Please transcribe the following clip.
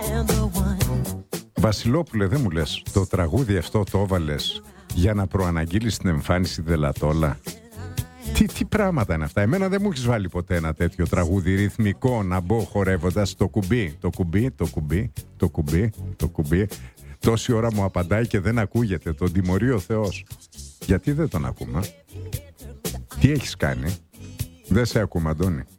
Βασιλόπουλε, δεν μου λες, το τραγούδι αυτό το έβαλες για να προαναγγείλεις την εμφάνιση Δελατόλα? Τι πράγματα είναι αυτά? Εμένα δεν μου έχεις βάλει ποτέ ένα τέτοιο τραγούδι ρυθμικό να μπω χορεύοντας το κουμπί, το κουμπί, το κουμπί, το κουμπί, το κουμπί. Τόση ώρα μου απαντάει και δεν ακούγεται. Τον τιμωρεί ο Θεός. Γιατί δεν τον ακούμε? Τι έχεις κάνει? Δεν σε ακούμε, Αντώνη.